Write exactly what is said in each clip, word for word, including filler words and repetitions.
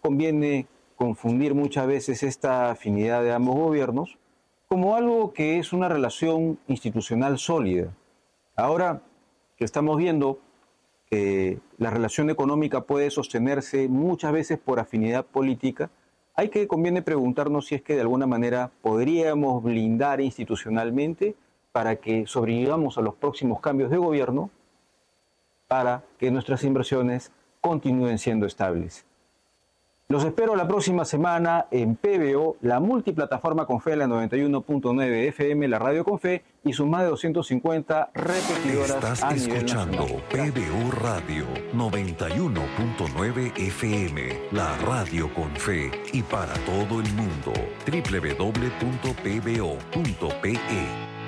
conviene confundir muchas veces esta afinidad de ambos gobiernos como algo que es una relación institucional sólida. Ahora que estamos viendo que la relación económica puede sostenerse muchas veces por afinidad política, hay que conviene preguntarnos si es que de alguna manera podríamos blindar institucionalmente para que sobrevivamos a los próximos cambios de gobierno, para que nuestras inversiones continúen siendo estables. Los espero la próxima semana en P B O, la multiplataforma Confe, la noventa y uno punto nueve F M, la radio Confe y sus más de doscientas cincuenta repetidoras. Estás a nivel escuchando nacional. P B O Radio noventa y uno punto nueve F M, la radio Confe y para todo el mundo. doble u doble u doble u punto p b o punto p e.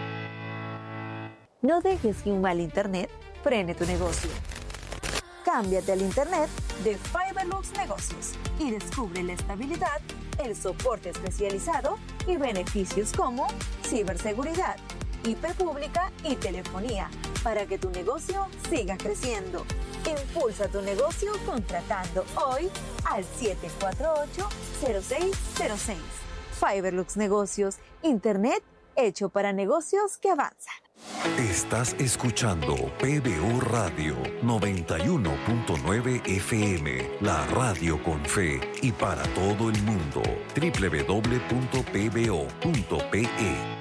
No dejes que un mal internet frene tu negocio. Cámbiate al internet de Fiberlux Negocios y descubre la estabilidad, el soporte especializado y beneficios como ciberseguridad, I P pública y telefonía para que tu negocio siga creciendo. Impulsa tu negocio contratando hoy al siete cuatro ocho, cero seis cero seis. Fiberlux Negocios, internet hecho para negocios que avanzan. Estás escuchando P B O Radio noventa y uno punto nueve F M, la radio Confe y para todo el mundo. doble u doble u doble u punto p b o punto p e.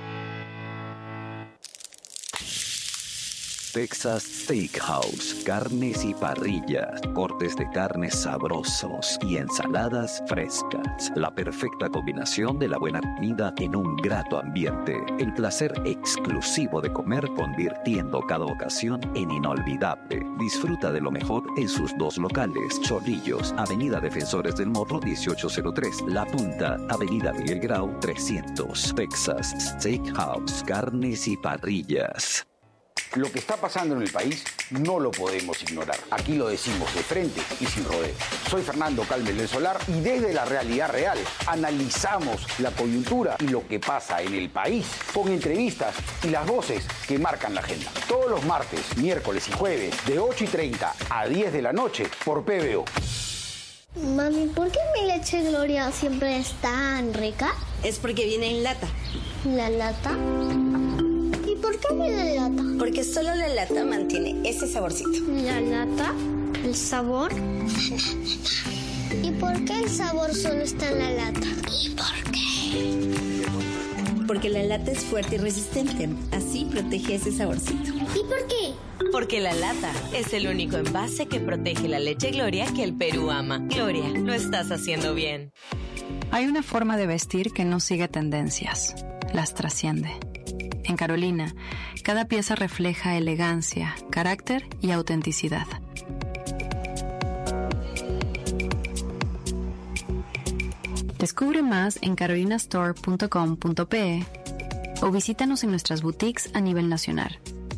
Texas Steakhouse, carnes y parrillas, cortes de carnes sabrosos y ensaladas frescas. La perfecta combinación de la buena comida en un grato ambiente. El placer exclusivo de comer convirtiendo cada ocasión en inolvidable. Disfruta de lo mejor en sus dos locales. Chorrillos, Avenida Defensores del Morro dieciocho cero tres. La Punta, Avenida Miguel Grau trescientos. Texas Steakhouse, carnes y parrillas. Lo que está pasando en el país no lo podemos ignorar. Aquí lo decimos de frente y sin rodeo. Soy Fernando Calmes del Solar y desde la realidad real analizamos la coyuntura y lo que pasa en el país con entrevistas y las voces que marcan la agenda. Todos los martes, miércoles y jueves de ocho y treinta a diez de la noche por P B O. Mami, ¿por qué mi leche Gloria siempre es tan rica? Es porque viene en lata. ¿La lata? ¿Y por qué viene en lata? Porque solo la lata mantiene ese saborcito. ¿La lata? ¿El sabor? ¿Y por qué el sabor solo está en la lata? ¿Y por qué? Porque la lata es fuerte y resistente. Así protege ese saborcito. ¿Y por qué? Porque la lata es el único envase que protege la leche Gloria que el Perú ama. Gloria, lo estás haciendo bien. Hay una forma de vestir que no sigue tendencias. Las trasciende. En Carolina, cada pieza refleja elegancia, carácter y autenticidad. Descubre más en carolina store punto com punto p e o visítanos en nuestras boutiques a nivel nacional.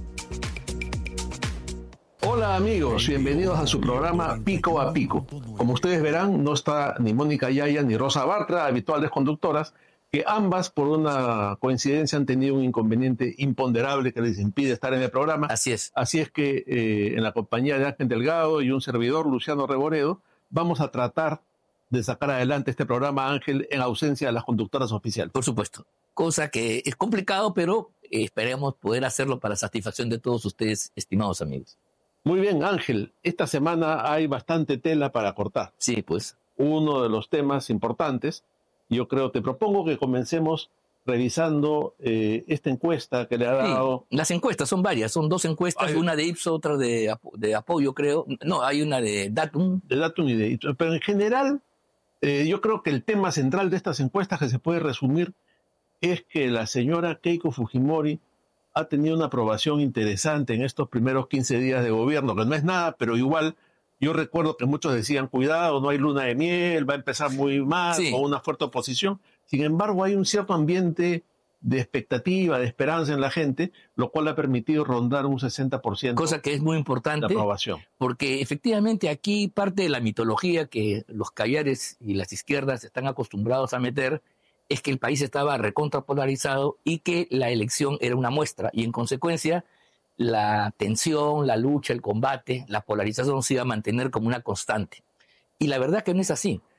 Hola amigos, bienvenidos a su programa Pico a Pico. Como ustedes verán, no está ni Mónica Yaya ni Rosa Bartra, habituales conductoras, que ambas, por una coincidencia, han tenido un inconveniente imponderable que les impide estar en el programa. Así es. Así es que, eh, en la compañía de Ángel Delgado y un servidor, Luciano Reboredo, vamos a tratar de sacar adelante este programa, Ángel, en ausencia de las conductoras oficiales. Por supuesto. Cosa que es complicado, pero eh, esperemos poder hacerlo para satisfacción de todos ustedes, estimados amigos. Muy bien, Ángel. Esta semana hay bastante tela para cortar. Sí, pues. Uno de los temas importantes, yo creo, te propongo que comencemos revisando eh, esta encuesta que le ha dado... Sí, las encuestas son varias, son dos encuestas, hay... una de Ipsos, otra de, de Apoyo, creo. No, hay una de Datum. De Datum y de Ipsos. Pero en general, eh, yo creo que el tema central de estas encuestas que se puede resumir es que la señora Keiko Fujimori ha tenido una aprobación interesante en estos primeros quince días de gobierno, que no es nada, pero igual... Yo recuerdo que muchos decían, cuidado, no hay luna de miel, va a empezar muy mal, sí, con una fuerte oposición. Sin embargo, hay un cierto ambiente de expectativa, de esperanza en la gente, lo cual ha permitido rondar un sesenta por ciento. Cosa que es muy importante, de aprobación. Porque efectivamente aquí parte de la mitología que los caviares y las izquierdas están acostumbrados a meter es que el país estaba recontrapolarizado y que la elección era una muestra, y en consecuencia la tensión, la lucha, el combate, la polarización se iba a mantener como una constante. Y la verdad que no es así.